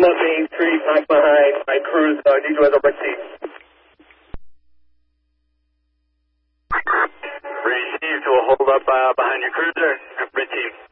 up Main Street, back behind my cruise. Need you as a red team. Received. We'll hold up behind your cruiser. Red team.